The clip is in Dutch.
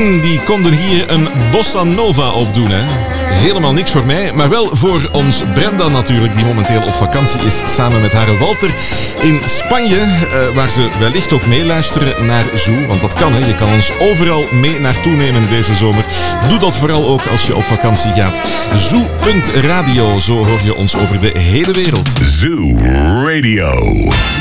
King, die konden hier een bossa nova op doen. Hè? Helemaal niks voor mij, maar wel voor ons Brenda natuurlijk, die momenteel op vakantie is samen met haar Walter in Spanje, waar ze wellicht ook meeluisteren naar Zoo, want dat kan, hè. Je kan ons overal mee naartoe nemen deze zomer. Doe dat vooral ook als je op vakantie gaat. Zoo.radio, zo hoor je ons over de hele wereld. Zoo Radio.